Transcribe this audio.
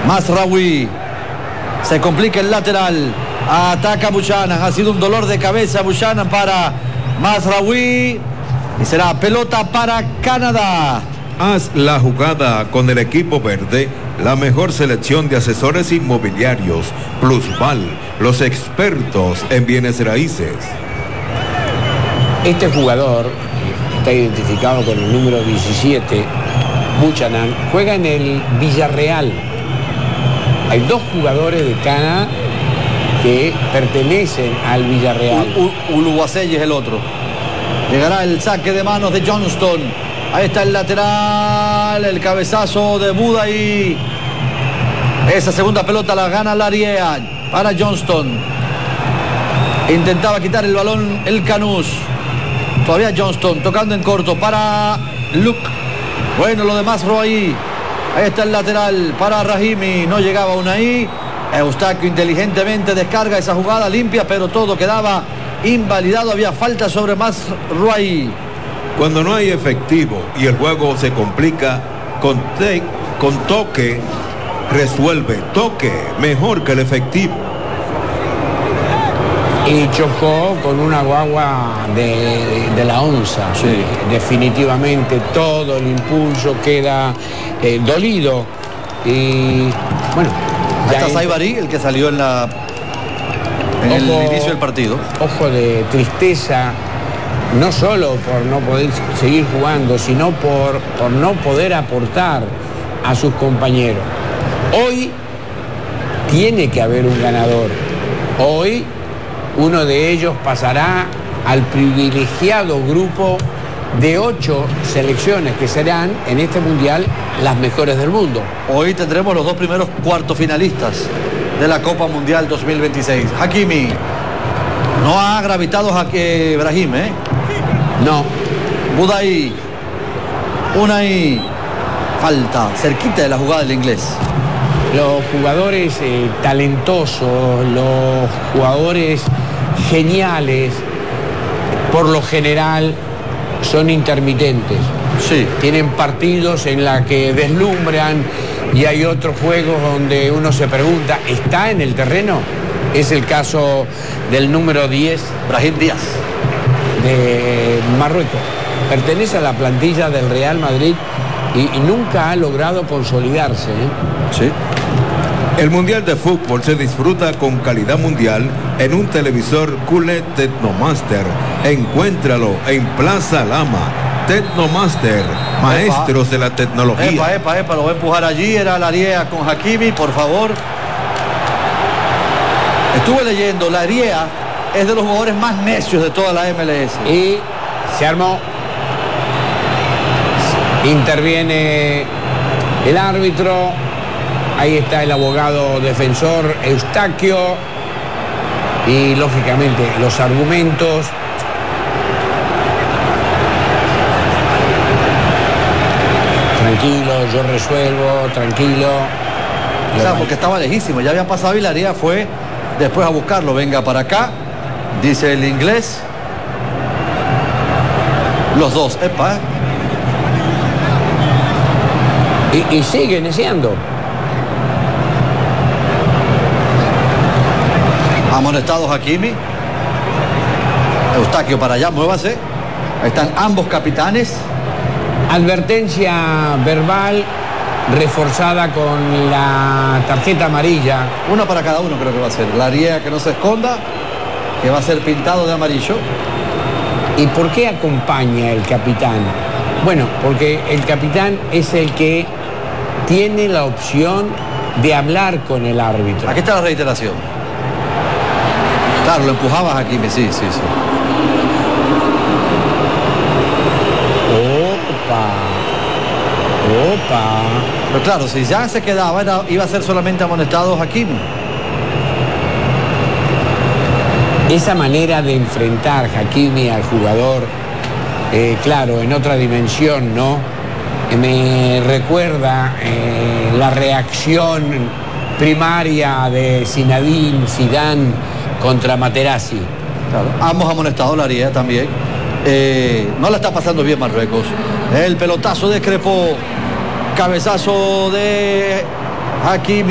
Mazraoui. Se complica el lateral. Ataca Buchanan. Ha sido un dolor de cabeza Buchanan para Mazraoui. Y será pelota para Canadá. Haz la jugada con el equipo verde, la mejor selección de asesores inmobiliarios. Plusval, los expertos en bienes raíces. Este jugador está identificado con el número 17, Buchanan, juega en el Villarreal. Hay dos jugadores de Canadá que pertenecen al Villarreal. Uluwasey es el otro. Llegará el saque de manos de Johnston. Ahí está el lateral, el cabezazo de Budai. Esa segunda pelota la gana Lariea para Johnston. Intentaba quitar el balón el Canús. Todavía Johnston tocando en corto para Luke. Bueno, lo de Mazraoui. Ahí está el lateral para Rahimi. No llegaba aún ahí. Eustaquio inteligentemente descarga esa jugada limpia, pero todo quedaba invalidado. Había falta sobre Mazraoui. Cuando no hay efectivo y el juego se complica, con toque resuelve. Toque mejor que el efectivo. Y chocó con una guagua de la onza. Sí. Definitivamente todo el impulso queda dolido. Y bueno, Ahí está Saibari, el que salió en el inicio del partido. Ojo de tristeza, no solo por no poder seguir jugando, sino por no poder aportar a sus compañeros. Hoy tiene que haber un ganador. Hoy uno de ellos pasará al privilegiado grupo de 8 selecciones que serán en este mundial las mejores del mundo. Hoy tendremos los dos primeros cuartos finalistas de la Copa Mundial 2026. Hakimi. No ha gravitado Brahim, ¿eh? No. Budai. Unai. Falta, cerquita de la jugada del inglés. Los jugadores talentosos, los jugadores geniales, por lo general son intermitentes. Sí. Tienen partidos en la que deslumbran y hay otros juegos donde uno se pregunta, ¿está en el terreno? Es el caso del número 10, Brahim Díaz, de Marruecos. Pertenece a la plantilla del Real Madrid y nunca ha logrado consolidarse. Sí. El Mundial de Fútbol se disfruta con calidad mundial en un televisor QLED Tecnomaster. Encuéntralo en Plaza Lama. Tecnomaster, maestros de la tecnología. Epa, lo voy a empujar allí. Era Lariea con Hakimi, por favor. Estuve leyendo, Lariea es de los jugadores más necios de toda la MLS. Y se armó. Interviene el árbitro. Ahí está el abogado defensor Eustaquio. Y lógicamente los argumentos. Tranquilo, yo resuelvo, tranquilo. O sea, porque estaba lejísimo, ya había pasado y Lariea fue después a buscarlo. Venga para acá, dice el inglés. Los dos, epa. Y sigue neciando. Amonestado Hakimi. Eustaquio para allá, muévase. Ahí están ambos capitanes. Advertencia verbal reforzada con la tarjeta amarilla. Una para cada uno creo que va a ser. Lariea que no se esconda, que va a ser pintado de amarillo. ¿Y por qué acompaña el capitán? Bueno, porque el capitán es el que tiene la opción de hablar con el árbitro. Aquí está la reiteración. Claro, lo empujabas aquí, sí. Opa. Pero claro, si ya se quedaba, iba a ser solamente amonestado Hakimi. Esa manera de enfrentar Hakimi al jugador, claro, en otra dimensión, ¿no? Me recuerda la reacción primaria de Zinedine Zidane contra Materazzi. Claro, ambos amonestados, Lariea también. No la está pasando bien Marruecos. El pelotazo de Crepó, cabezazo de Hakimi.